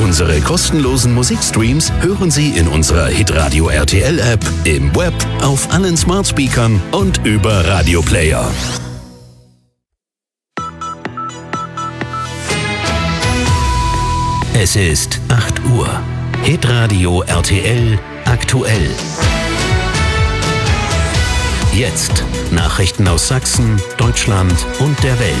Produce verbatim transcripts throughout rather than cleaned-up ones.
Unsere kostenlosen Musikstreams hören Sie in unserer Hitradio R T L App, im Web, auf allen Smart Speakern und über Radio Player. Es ist acht Uhr. Hitradio R T L aktuell. Jetzt Nachrichten aus Sachsen, Deutschland und der Welt.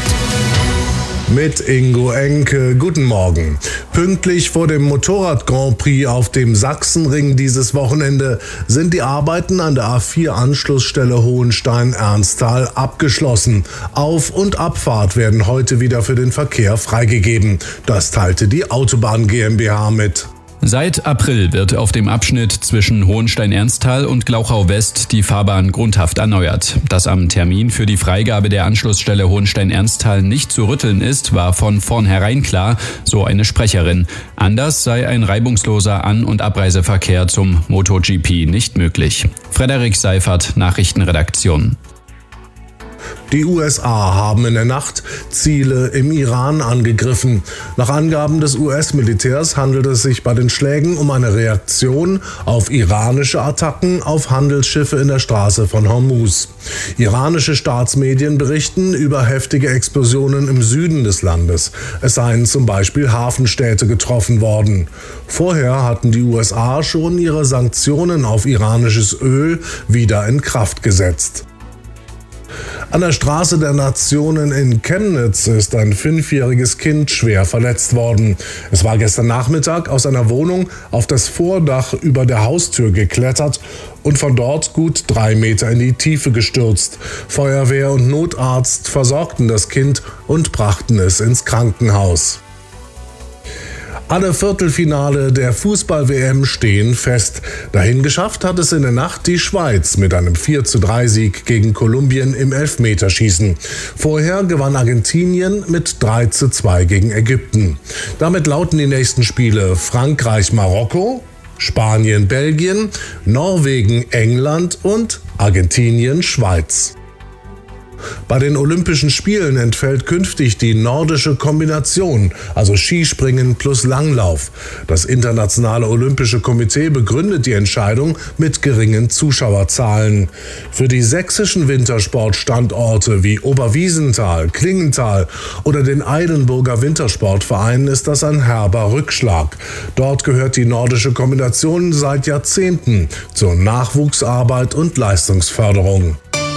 Mit Ingo Enke, guten Morgen. Pünktlich vor dem Motorrad-Grand Prix auf dem Sachsenring dieses Wochenende sind die Arbeiten an der A vier Anschlussstelle Hohenstein-Ernsthal abgeschlossen. Auf- und Abfahrt werden heute wieder für den Verkehr freigegeben. Das teilte die Autobahn GmbH mit. Seit April wird auf dem Abschnitt zwischen Hohenstein-Ernsthal und Glauchau-West die Fahrbahn grundhaft erneuert. Dass am Termin für die Freigabe der Anschlussstelle Hohenstein-Ernsthal nicht zu rütteln ist, war von vornherein klar, so eine Sprecherin. Anders sei ein reibungsloser An- und Abreiseverkehr zum MotoGP nicht möglich. Frederik Seifert, Nachrichtenredaktion. Die U S A haben in der Nacht Ziele im Iran angegriffen. Nach Angaben des U S-Militärs handelt es sich bei den Schlägen um eine Reaktion auf iranische Attacken auf Handelsschiffe in der Straße von Hormuz. Iranische Staatsmedien berichten über heftige Explosionen im Süden des Landes. Es seien zum Beispiel Hafenstädte getroffen worden. Vorher hatten die U S A schon ihre Sanktionen auf iranisches Öl wieder in Kraft gesetzt. An der Straße der Nationen in Chemnitz ist ein fünfjähriges Kind schwer verletzt worden. Es war gestern Nachmittag aus einer Wohnung auf das Vordach über der Haustür geklettert und von dort gut drei Meter in die Tiefe gestürzt. Feuerwehr und Notarzt versorgten das Kind und brachten es ins Krankenhaus. Alle Viertelfinale der Fußball-W M stehen fest. Dahin geschafft hat es in der Nacht die Schweiz mit einem vier zu drei Sieg gegen Kolumbien im Elfmeterschießen. Vorher gewann Argentinien mit drei zu zwei gegen Ägypten. Damit lauten die nächsten Spiele Frankreich-Marokko, Spanien-Belgien, Norwegen-England und Argentinien-Schweiz. Bei den Olympischen Spielen entfällt künftig die nordische Kombination, also Skispringen plus Langlauf. Das Internationale Olympische Komitee begründet die Entscheidung mit geringen Zuschauerzahlen. Für die sächsischen Wintersportstandorte wie Oberwiesenthal, Klingenthal oder den Eilenburger Wintersportverein ist das ein herber Rückschlag. Dort gehört die nordische Kombination seit Jahrzehnten zur Nachwuchsarbeit und Leistungsförderung.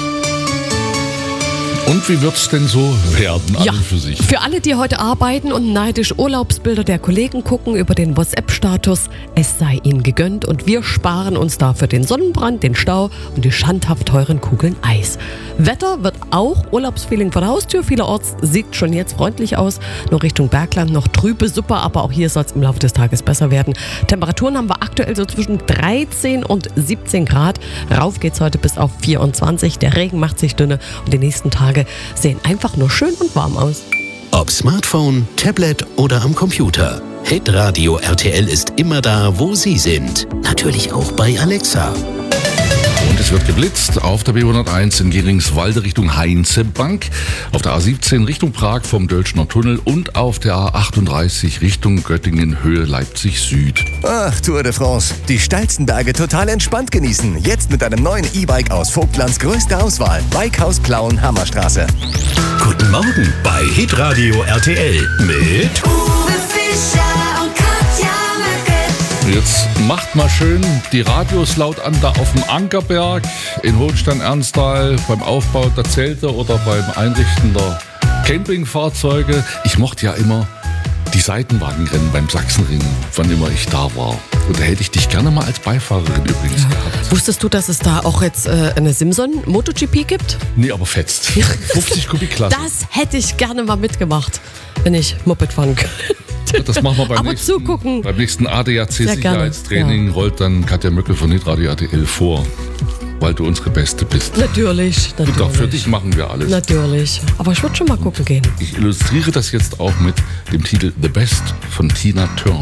Und wie wird's denn so werden, ja, an und für sich? Für alle, die heute arbeiten und neidisch Urlaubsbilder der Kollegen gucken über den WhatsApp-Status, es sei ihnen gegönnt und wir sparen uns dafür den Sonnenbrand, den Stau und die schandhaft teuren Kugeln Eis. Wetter wird auch Urlaubsfeeling vor der Haustür. Vielerorts sieht schon jetzt freundlich aus. Nur Richtung Bergland noch trübe Suppe, aber auch hier soll es im Laufe des Tages besser werden. Temperaturen haben wir aktuell so zwischen dreizehn und siebzehn Grad. Rauf geht's heute bis auf vierundzwanzig. Der Regen macht sich dünne und die nächsten Tage sehen einfach nur schön und warm aus. Ob Smartphone, Tablet oder am Computer. Hitradio R T L ist immer da, wo Sie sind. Natürlich auch bei Alexa. Und es wird geblitzt auf der B hunderteins in Geringswalde Richtung Heinzebank, auf der A siebzehn Richtung Prag vom Dölschner Tunnel und auf der A achtunddreißig Richtung Göttingen Höhe Leipzig Süd. Ach, Tour de France. Die steilsten Berge total entspannt genießen. Jetzt mit einem neuen E-Bike aus Vogtlands größter Auswahl. Bikehaus Plauen, Hammerstraße. Guten Morgen bei Hitradio R T L mit Uwe Fischer und Katja Möcke. Jetzt macht mal schön die Radios laut an, da auf dem Ankerberg in Hohenstein-Ernsthal beim Aufbau der Zelte oder beim Einrichten der Campingfahrzeuge. Ich mochte ja immer die Seitenwagenrennen beim Sachsenring, wann immer ich da war. Und da hätte ich dich gerne mal als Beifahrerin übrigens gehabt. Wusstest du, dass es da auch jetzt äh, eine Simson MotoGP gibt? Nee, aber fetzt. fünfzig Kubik Klasse. Das hätte ich gerne mal mitgemacht, wenn ich Moped fahren könnte. Das machen wir beim Aber nächsten, zugucken. beim nächsten A D A Sehr C-Sicherheitstraining. gerne, ja. Rollt dann Katja Möckel von Hitradio R T L vor, weil du unsere Beste bist. Natürlich, natürlich. Und auch für dich machen wir alles. Natürlich. Aber ich würde schon mal gucken gehen. Ich illustriere das jetzt auch mit dem Titel The Best von Tina Turner.